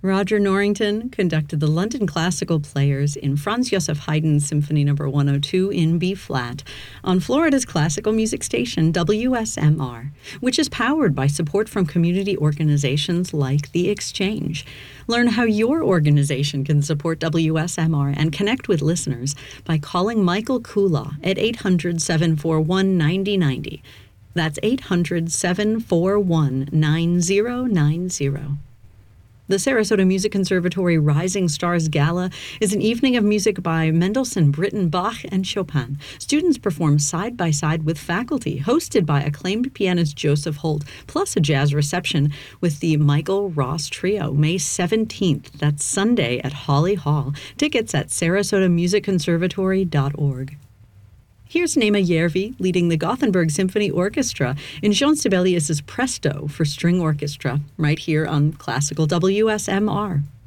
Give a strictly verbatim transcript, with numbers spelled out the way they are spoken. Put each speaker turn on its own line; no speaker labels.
Roger Norrington conducted the London Classical Players in Franz Joseph Haydn's Symphony Number one oh two in B-flat on Florida's classical music station W S M R, which is powered by support from community organizations like The Exchange. Learn how your organization can support W S M R and connect with listeners by calling Michael Kula at eight hundred, seven four one, nine oh nine oh. That's eight hundred, seven four one, nine oh nine oh. The Sarasota Music Conservatory Rising Stars Gala is an evening of music by Mendelssohn, Britten, Bach, and Chopin. Students perform side by side with faculty, hosted by acclaimed pianist Joseph Holt, plus a jazz reception with the Michael Ross Trio, May seventeenth. That's Sunday at Holly Hall. Tickets at sarasota music conservatory dot org. Here's Nema Järvi leading the Gothenburg Symphony Orchestra in Jean Sibelius's Presto for string orchestra, right here on Classical W S M R.